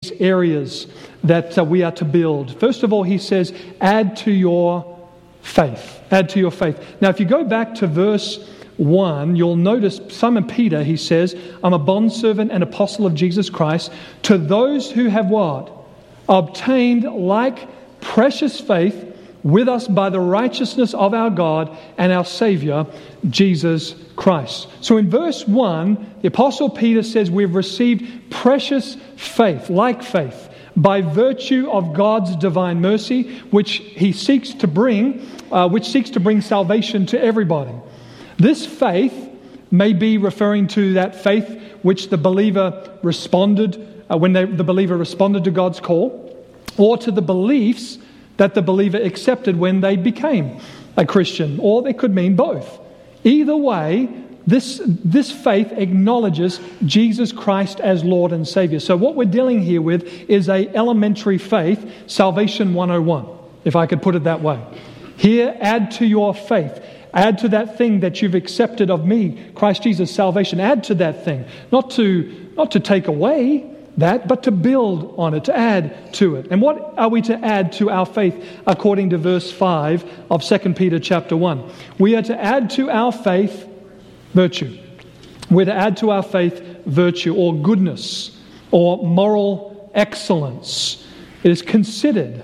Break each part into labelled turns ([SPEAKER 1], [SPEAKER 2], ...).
[SPEAKER 1] areas that we are to build. First of all, he says, add to your faith. Add to your faith. Now, if you go back to verse 1, you'll notice Simon Peter, he says, I'm a bondservant and apostle of Jesus Christ, to those who have what? Obtained like precious faith with us by the righteousness of our God and our Savior, Jesus Christ. So in verse 1, the Apostle Peter says we've received precious faith, like faith, by virtue of God's divine mercy, which he seeks to bring, salvation to everybody. This faith may be referring to that faith which the believer responded, the believer responded to God's call, or to the beliefs that the believer accepted when they became a Christian, or they could mean both. Either way, this faith acknowledges Jesus Christ as Lord and Savior. So what we're dealing here with is a elementary faith, Salvation 101, if I could put it that way. Here, add to your faith. Add to that thing that you've accepted of me, Christ Jesus, salvation. Add to that thing. Not to take away that, but to build on it, to add to it. And what are we to add to our faith according to verse 5 of 2 Peter chapter 1? We are to add to our faith virtue. We're to add to our faith virtue or goodness or moral excellence. It is considering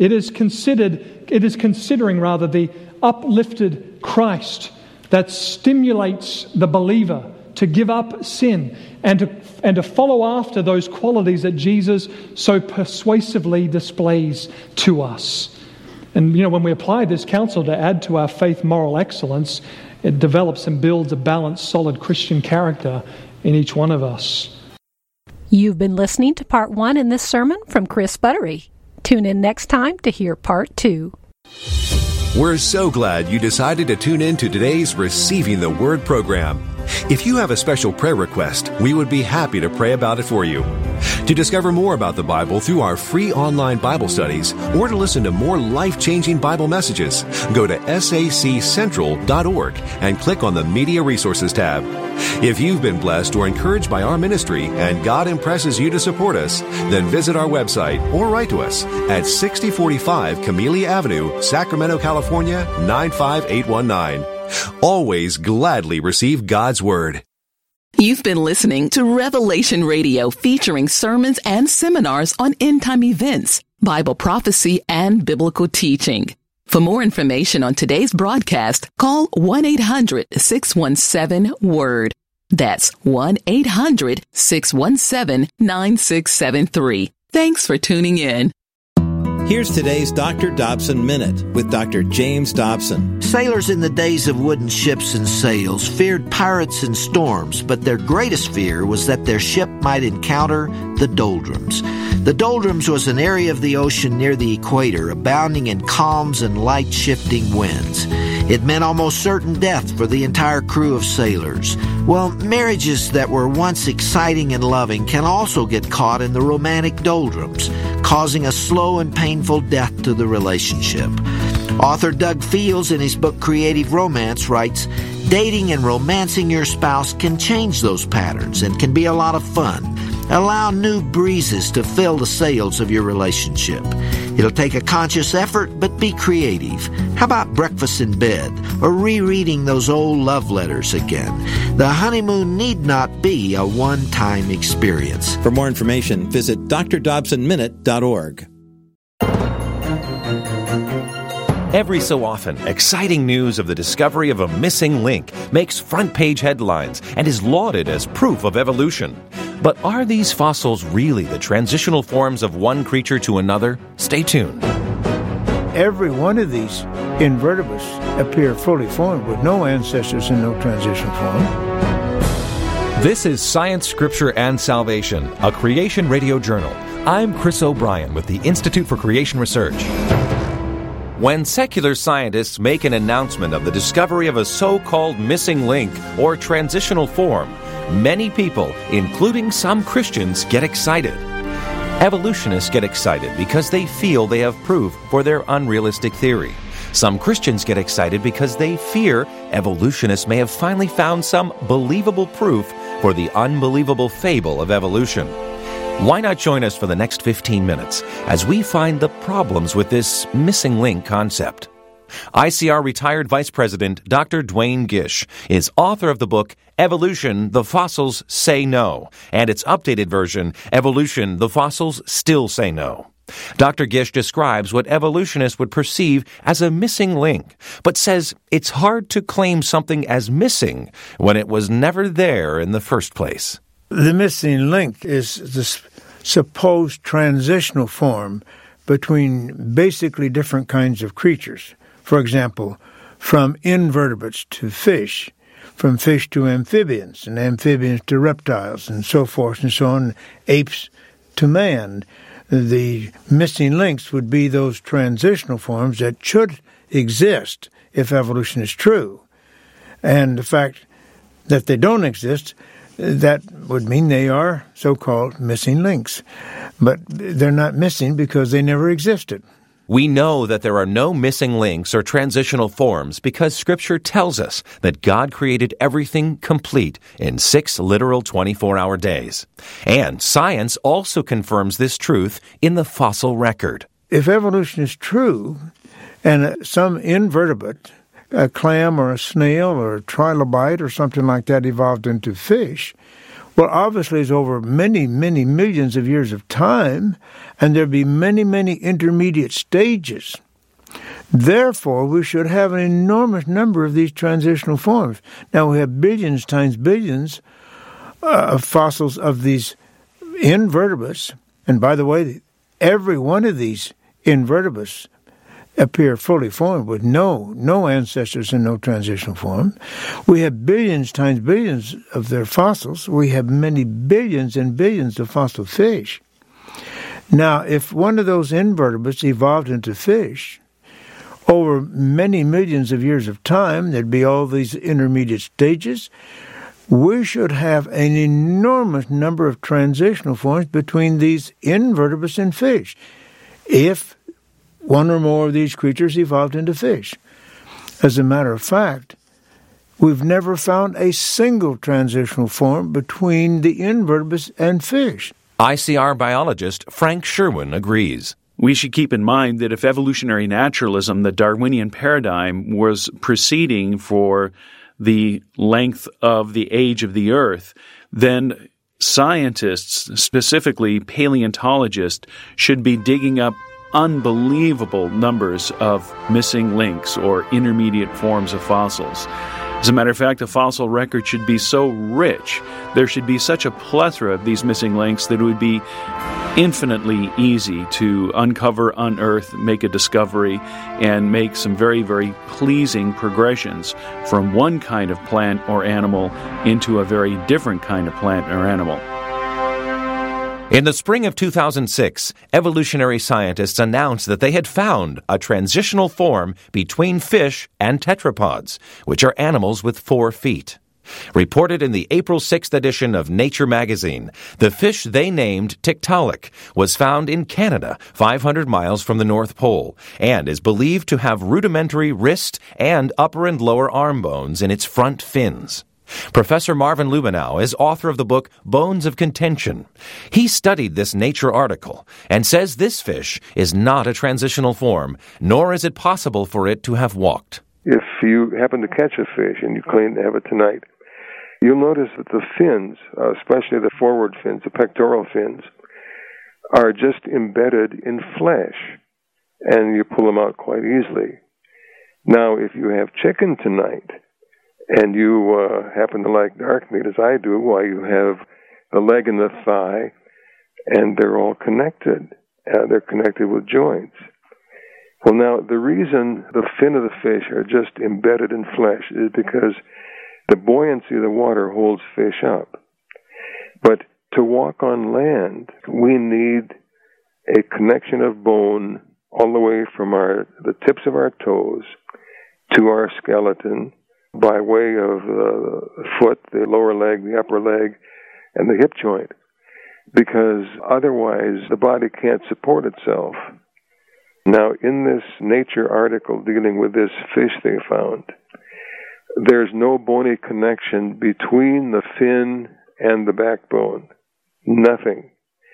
[SPEAKER 1] the uplifted Christ that stimulates the believer to give up sin and to follow after those qualities that Jesus so persuasively displays to us. And when we apply this counsel to add to our faith moral excellence, it develops and builds a balanced, solid Christian character in each one of us.
[SPEAKER 2] You've been listening to part 1 in this sermon from Chris Buttery. Tune in next time to hear part 2.
[SPEAKER 3] We're so glad you decided to tune in to today's Receiving the Word program. If you have a special prayer request, we would be happy to pray about it for you. To discover more about the Bible through our free online Bible studies, or to listen to more life-changing Bible messages, go to saccentral.org and click on the Media Resources tab. If you've been blessed or encouraged by our ministry and God impresses you to support us, then visit our website or write to us at 6045 Camellia Avenue, Sacramento, California, 95819. Always gladly receive God's Word.
[SPEAKER 4] You've been listening to Revelation Radio, featuring sermons and seminars on end-time events, Bible prophecy, and biblical teaching. For more information on today's broadcast, call 1-800-617-WORD. That's 1-800-617-9673. Thanks for tuning in.
[SPEAKER 5] Here's today's Dr. Dobson Minute with Dr. James Dobson.
[SPEAKER 6] Sailors in the days of wooden ships and sails feared pirates and storms, but their greatest fear was that their ship might encounter the doldrums. The doldrums was an area of the ocean near the equator, abounding in calms and light-shifting winds. It meant almost certain death for the entire crew of sailors. Well, marriages that were once exciting and loving can also get caught in the romantic doldrums, causing a slow and painful death to the relationship. Author Doug Fields, in his book Creative Romance, writes, dating and romancing your spouse can change those patterns and can be a lot of fun. Allow new breezes to fill the sails of your relationship. It'll take a conscious effort, but be creative. How about breakfast in bed or rereading those old love letters again? The honeymoon need not be a one-time experience.
[SPEAKER 5] For more information, visit drdobsonminute.org.
[SPEAKER 7] Every so often, exciting news of the discovery of a missing link makes front-page headlines and is lauded as proof of evolution. But are these fossils really the transitional forms of one creature to another? Stay tuned.
[SPEAKER 8] Every one of these invertebrates appear fully formed with no ancestors and no transition form.
[SPEAKER 7] This is Science, Scripture, and Salvation, a Creation Radio journal. I'm Chris O'Brien with the Institute for Creation Research. When secular scientists make an announcement of the discovery of a so-called missing link or transitional form, many people, including some Christians, get excited. Evolutionists get excited because they feel they have proof for their unrealistic theory. Some Christians get excited because they fear evolutionists may have finally found some believable proof for the unbelievable fable of evolution. Why not join us for the next 15 minutes as we find the problems with this missing link concept? ICR retired Vice President Dr. Duane Gish is author of the book Evolution, the Fossils Say No, and its updated version, Evolution, the Fossils Still Say No. Dr. Gish describes what evolutionists would perceive as a missing link, but says it's hard to claim something as missing when it was never there in the first place.
[SPEAKER 8] The missing link is the supposed transitional form between basically different kinds of creatures. For example, from invertebrates to fish, from fish to amphibians, and amphibians to reptiles, and so forth and so on, apes to man. The missing links would be those transitional forms that should exist if evolution is true. And the fact that they don't exist, that would mean they are so-called missing links. But they're not missing because they never existed.
[SPEAKER 7] We know that there are no missing links or transitional forms because Scripture tells us that God created everything complete in 6 literal 24-hour days. And science also confirms this truth in the fossil record.
[SPEAKER 8] If evolution is true, and some invertebrate, a clam or a snail or a trilobite or something like that evolved into fish, well, obviously it's over many, many millions of years of time, and there'll be many, many intermediate stages. Therefore, we should have an enormous number of these transitional forms. Now, we have billions times billions of fossils of these invertebrates, and by the way, every one of these invertebrates appear fully formed with no ancestors and no transitional form. We have billions times billions of their fossils. We have many billions and billions of fossil fish. Now, if one of those invertebrates evolved into fish, over many millions of years of time, there'd be all these intermediate stages. We should have an enormous number of transitional forms between these invertebrates and fish, if one or more of these creatures evolved into fish. As a matter of fact, we've never found a single transitional form between the invertebrates and fish.
[SPEAKER 7] ICR biologist Frank Sherwin agrees.
[SPEAKER 9] We should keep in mind that if evolutionary naturalism, the Darwinian paradigm, was proceeding for the length of the age of the Earth, then scientists, specifically paleontologists, should be digging up unbelievable numbers of missing links or intermediate forms of fossils. As a matter of fact, the fossil record should be so rich, there should be such a plethora of these missing links that it would be infinitely easy to uncover, unearth, make a discovery, and make some very, very pleasing progressions from one kind of plant or animal into a very different kind of plant or animal.
[SPEAKER 7] In the spring of 2006, evolutionary scientists announced that they had found a transitional form between fish and tetrapods, which are animals with 4 feet. Reported in the April 6th edition of Nature magazine, the fish they named Tiktaalik was found in Canada, 500 miles from the North Pole, and is believed to have rudimentary wrist and upper and lower arm bones in its front fins. Professor Marvin Lubenow is author of the book Bones of Contention. He studied this Nature article and says this fish is not a transitional form, nor is it possible for it to have walked.
[SPEAKER 10] If you happen to catch a fish and you claim to have it tonight, you'll notice that the fins, especially the forward fins, the pectoral fins, are just embedded in flesh, and you pull them out quite easily. Now, if you have chicken tonight, and you happen to like dark meat, as I do, why you have the leg and the thigh, and they're all connected. They're connected with joints. Well, now, the reason the fin of the fish are just embedded in flesh is because the buoyancy of the water holds fish up. But to walk on land, we need a connection of bone all the way from the tips of our toes to our skeleton, by way of the foot, the lower leg, the upper leg, and the hip joint, because otherwise the body can't support itself. Now, in this Nature article dealing with this fish they found, there's no bony connection between the fin and the backbone. Nothing.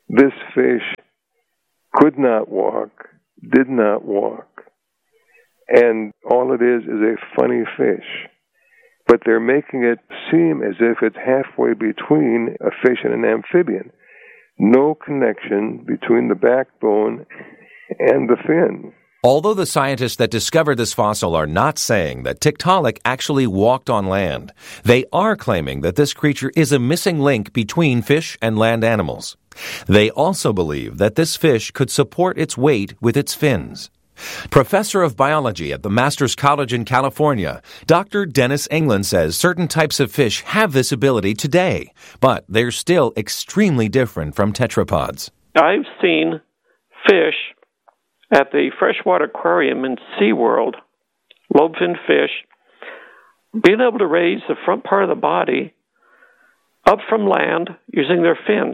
[SPEAKER 10] this fish could not walk, did not walk, and all it is a funny fish. But they're making it seem as if it's halfway between a fish and an amphibian. No connection between the backbone and the fin.
[SPEAKER 7] Although the scientists that discovered this fossil are not saying that Tiktaalik actually walked on land, they are claiming that this creature is a missing link between fish and land animals. They also believe that this fish could support its weight with its fins. Professor of biology at the Masters College in California, Dr. Dennis England says certain types of fish have this ability today, but they're still extremely different from tetrapods.
[SPEAKER 11] I've seen fish at the freshwater aquarium in SeaWorld, lobefin fish, being able to raise the front part of the body up from land using their fins.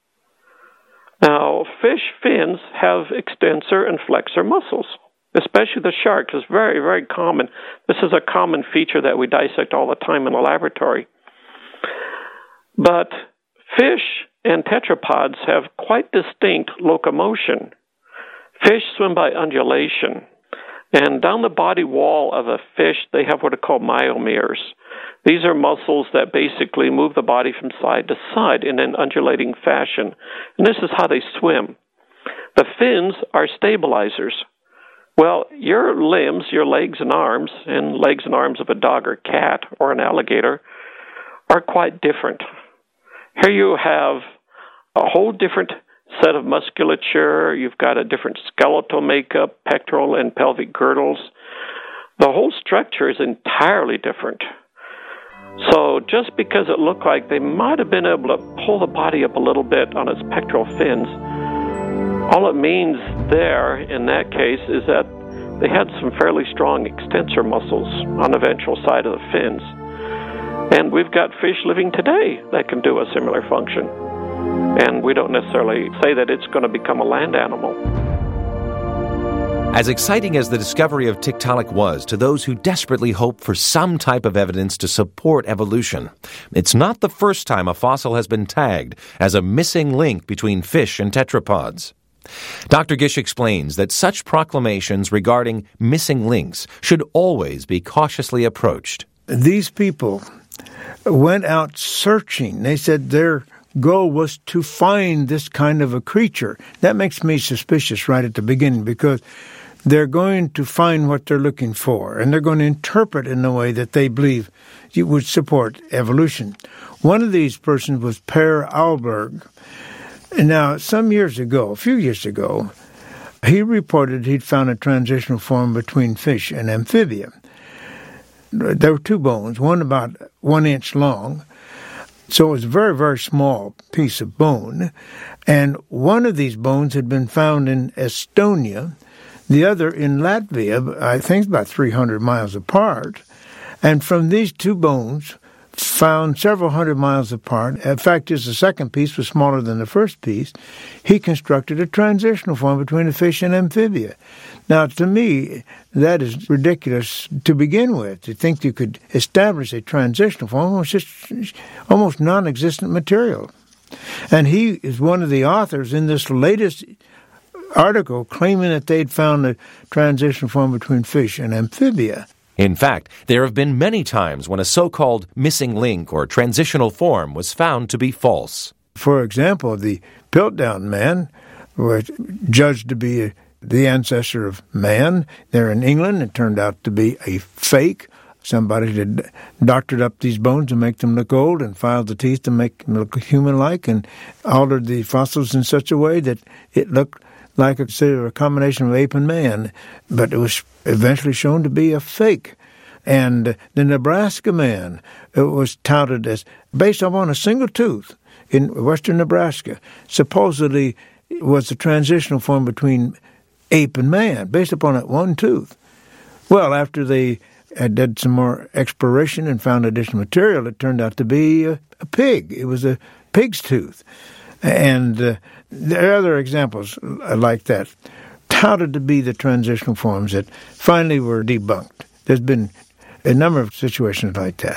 [SPEAKER 11] Now, fish fins have extensor and flexor muscles, especially the shark. It's very, very common. This is a common feature that we dissect all the time in the laboratory. But fish and tetrapods have quite distinct locomotion. Fish swim by undulation, and down the body wall of a fish, they have what are called myomeres. These are muscles that basically move the body from side to side in an undulating fashion, and this is how they swim. The fins are stabilizers. Well, your limbs, your legs and arms of a dog or cat or an alligator are quite different. Here you have a whole different set of musculature. You've got a different skeletal makeup, pectoral and pelvic girdles. The whole structure is entirely different. So just because it looked like they might have been able to pull the body up a little bit on its pectoral fins, all it means there in that case is that they had some fairly strong extensor muscles on the ventral side of the fins. And we've got fish living today that can do a similar function. And we don't necessarily say that it's going to become a land animal.
[SPEAKER 7] As exciting as the discovery of Tiktaalik was to those who desperately hope for some type of evidence to support evolution, it's not the first time a fossil has been tagged as a missing link between fish and tetrapods. Dr. Gish explains that such proclamations regarding missing links should always be cautiously approached.
[SPEAKER 8] These people went out searching. They said their goal was to find this kind of a creature. That makes me suspicious right at the beginning, because they're going to find what they're looking for, and they're going to interpret in a way that they believe it would support evolution. One of these persons was Per Ahlberg. Now, a few years ago, he reported he'd found a transitional form between fish and amphibia. There were two bones, one about 1 inch long, so it was a very, very small piece of bone, and one of these bones had been found in Estonia, the other in Latvia, I think about 300 miles apart. And from these two bones, found several hundred miles apart, in fact, the second piece was smaller than the first piece, he constructed a transitional form between a fish and amphibia. Now, to me, that is ridiculous to begin with, to think you could establish a transitional form, almost non-existent material. And he is one of the authors in this latest article claiming that they'd found a transitional form between fish and amphibia.
[SPEAKER 7] In fact, there have been many times when a so-called missing link or transitional form was found to be false.
[SPEAKER 8] For example, the Piltdown man was judged to be the ancestor of man. There in England, it turned out to be a fake. Somebody had doctored up these bones to make them look old and filed the teeth to make them look human-like and altered the fossils in such a way that it looked like a combination of ape and man, but it was eventually shown to be a fake. And the Nebraska man, it was touted as based upon a single tooth in western Nebraska, supposedly was a transitional form between ape and man, based upon that one tooth. Well, after they did some more exploration and found additional material, it turned out to be a pig. It was a pig's tooth. And there are other examples like that, touted to be the transitional forms that finally were debunked. There's been a number of situations like that.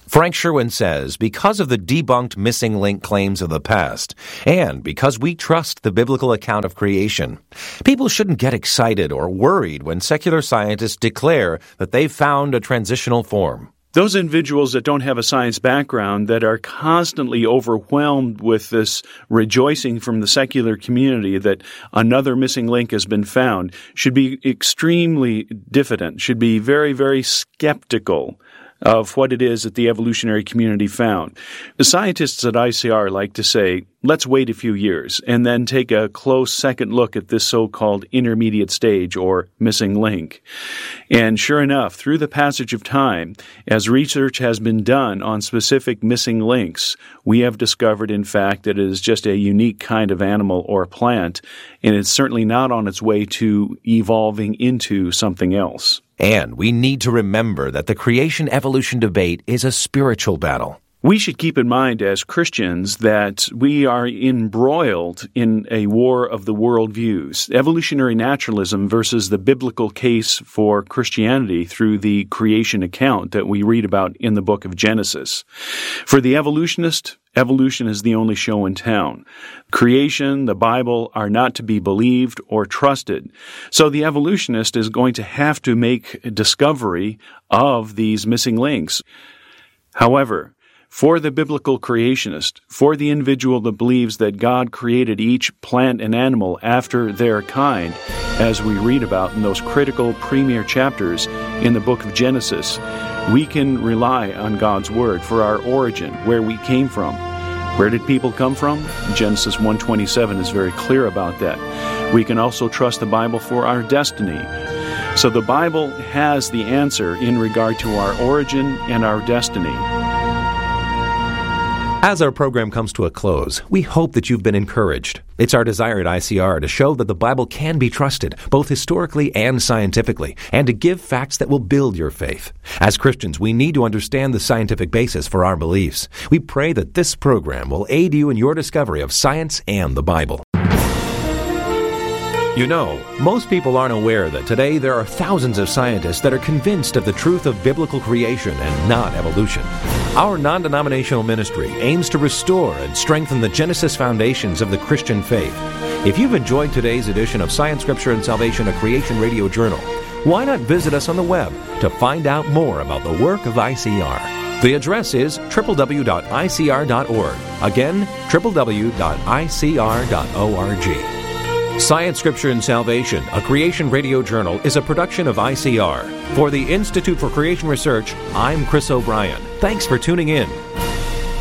[SPEAKER 7] Frank Sherwin says, because of the debunked missing link claims of the past, and because we trust the biblical account of creation, people shouldn't get excited or worried when secular scientists declare that they've found a transitional form.
[SPEAKER 9] Those individuals that don't have a science background, that are constantly overwhelmed with this rejoicing from the secular community that another missing link has been found, should be extremely diffident, should be very, very skeptical of what it is that the evolutionary community found. The scientists at ICR like to say, let's wait a few years and then take a close second look at this so-called intermediate stage or missing link. And sure enough, through the passage of time, as research has been done on specific missing links, we have discovered, in fact, that it is just a unique kind of animal or plant, and it's certainly not on its way to evolving into something else.
[SPEAKER 7] And we need to remember that the creation-evolution debate is a spiritual battle.
[SPEAKER 9] We should keep in mind as Christians that we are embroiled in a war of the worldviews. Evolutionary naturalism versus the biblical case for Christianity through the creation account that we read about in the book of Genesis. For the evolutionist, evolution is the only show in town. Creation, the Bible, are not to be believed or trusted. So the evolutionist is going to have to make a discovery of these missing links. However, for the biblical creationist, for the individual that believes that God created each plant and animal after their kind, as we read about in those critical premier chapters in the book of Genesis, we can rely on God's Word for our origin, where we came from. Where did people come from? Genesis 1:27 is very clear about that. We can also trust the Bible for our destiny. So the Bible has the answer in regard to our origin and our destiny.
[SPEAKER 7] As our program comes to a close, we hope that you've been encouraged. It's our desire at ICR to show that the Bible can be trusted, both historically and scientifically, and to give facts that will build your faith. As Christians, we need to understand the scientific basis for our beliefs. We pray that this program will aid you in your discovery of science and the Bible. You know, most people aren't aware that today there are thousands of scientists that are convinced of the truth of biblical creation and not evolution. Our non-denominational ministry aims to restore and strengthen the Genesis foundations of the Christian faith. If you've enjoyed today's edition of Science, Scripture, and Salvation, a Creation Radio Journal, why not visit us on the web to find out more about the work of ICR? The address is www.icr.org. Again, www.icr.org. Science, Scripture, and Salvation, a Creation Radio Journal, is a production of ICR. For the Institute for Creation Research, I'm Chris O'Brien. Thanks for tuning in.